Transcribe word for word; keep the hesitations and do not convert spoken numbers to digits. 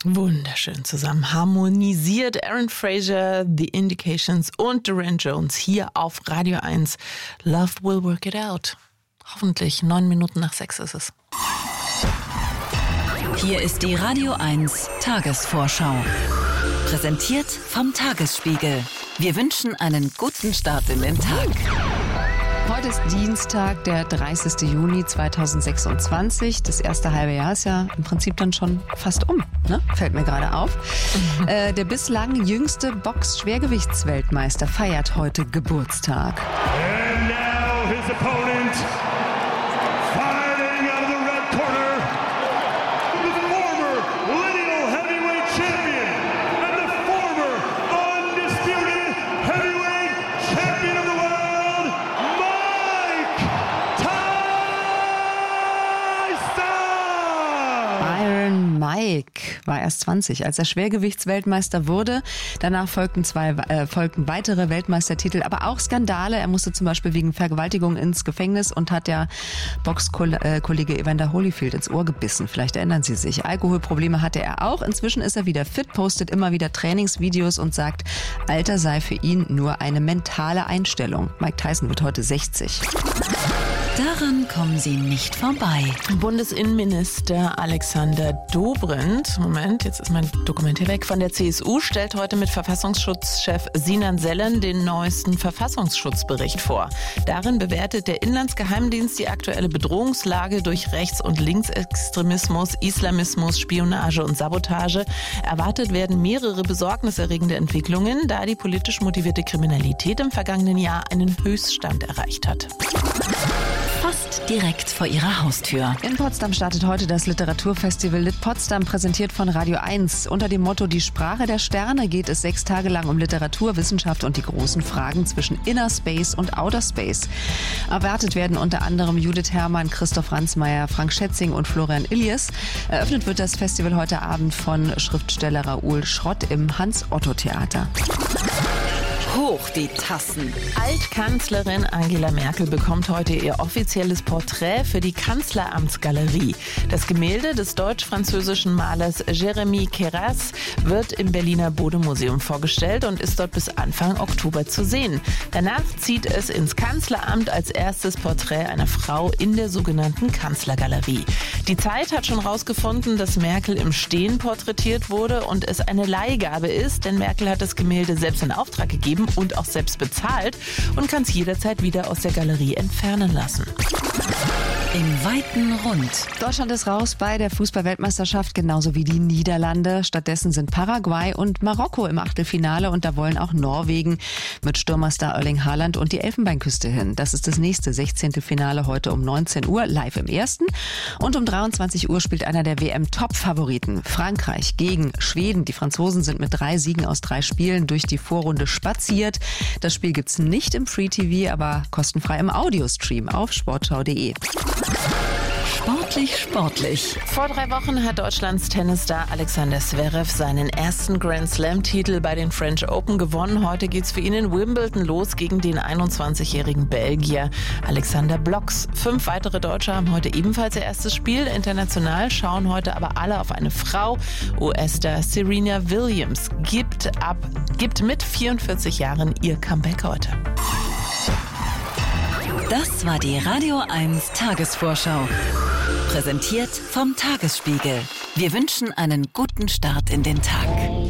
Wunderschön zusammen harmonisiert Aaron Fraser, The Indications und Duran Jones hier auf Radio eins. Love will work it out. Hoffentlich neun Minuten nach sechs ist es. Hier ist die Radio eins Tagesvorschau. Präsentiert vom Tagesspiegel. Wir wünschen einen guten Start in den Tag. Heute ist Dienstag, der dreißigsten Juni zweitausendsechsundzwanzig. Das erste halbe Jahr ist ja im Prinzip dann schon fast um, ne? Fällt mir gerade auf. Mhm. Äh, der bislang jüngste Box-Schwergewichtsweltmeister feiert heute Geburtstag. And now his opponent, fighting out of the red corner, the former lineal heavyweight champion and the former undisputed heavyweight champion of the world, Mike Tyson! Iron Mike war erst zwanzig, als er Schwergewichtsweltmeister wurde. Danach folgten zwei äh, folgten weitere Weltmeistertitel, aber auch Skandale. Er musste zum Beispiel wegen Vergewaltigung ins Gefängnis und hat der Boxkollege Evander Holyfield ins Ohr gebissen. Vielleicht erinnern Sie sich. Alkoholprobleme hatte er auch. Inzwischen ist er wieder fit, postet immer wieder Trainingsvideos und sagt, Alter sei für ihn nur eine mentale Einstellung. Mike Tyson wird heute sechzig. Daran kommen Sie nicht vorbei. Bundesinnenminister Alexander Dobrindt, Moment, jetzt ist mein Dokument hier weg, von der C S U stellt heute mit Verfassungsschutzchef Sinan Sellen den neuesten Verfassungsschutzbericht vor. Darin bewertet der Inlandsgeheimdienst die aktuelle Bedrohungslage durch Rechts- und Linksextremismus, Islamismus, Spionage und Sabotage. Erwartet werden mehrere besorgniserregende Entwicklungen, da die politisch motivierte Kriminalität im vergangenen Jahr einen Höchststand erreicht hat. Fast direkt vor Ihrer Haustür. In Potsdam startet heute das Literaturfestival Lit Potsdam, präsentiert von Radio eins. Unter dem Motto Die Sprache der Sterne geht es sechs Tage lang um Literatur, Wissenschaft und die großen Fragen zwischen Inner Space und Outer Space. Erwartet werden unter anderem Judith Herrmann, Christoph Ransmayr, Frank Schätzing und Florian Illies. Eröffnet wird das Festival heute Abend von Schriftsteller Raoul Schrott im Hans-Otto-Theater. Hoch die Tassen. Altkanzlerin Angela Merkel bekommt heute ihr offizielles Porträt für die Kanzleramtsgalerie. Das Gemälde des deutsch-französischen Malers Jérémy Queyras wird im Berliner Bode-Museum vorgestellt und ist dort bis Anfang Oktober zu sehen. Danach zieht es ins Kanzleramt als erstes Porträt einer Frau in der sogenannten Kanzlergalerie. Die Zeit hat schon herausgefunden, dass Merkel im Stehen porträtiert wurde und es eine Leihgabe ist, denn Merkel hat das Gemälde selbst in Auftrag gegeben und auch selbst bezahlt und kann es jederzeit wieder aus der Galerie entfernen lassen. Im weiten Rund. Deutschland ist raus bei der Fußball-Weltmeisterschaft, genauso wie die Niederlande. Stattdessen sind Paraguay und Marokko im Achtelfinale und da wollen auch Norwegen mit Stürmerstar Erling Haaland und die Elfenbeinküste hin. Das ist das nächste sechzehnte Finale heute um neunzehn Uhr, live im ersten. Und um dreiundzwanzig Uhr spielt einer der W M-Top-Favoriten, Frankreich gegen Schweden. Die Franzosen sind mit drei Siegen aus drei Spielen durch die Vorrunde spaziert. Das Spiel gibt's nicht im Free-T V, aber kostenfrei im Audiostream auf sportschau punkt de. Sportlich, sportlich. Vor drei Wochen hat Deutschlands Tennisstar Alexander Zverev seinen ersten Grand Slam-Titel bei den French Open gewonnen. Heute geht's für ihn in Wimbledon los gegen den einundzwanzigjährigen Belgier Alexander Blocks. Fünf weitere Deutsche haben heute ebenfalls ihr erstes Spiel. International schauen heute aber alle auf eine Frau. U S-Star Serena Williams gibt ab, gibt mit vierundvierzig Jahren ihr Comeback heute. Das war die Radio eins Tagesvorschau. Präsentiert vom Tagesspiegel. Wir wünschen einen guten Start in den Tag.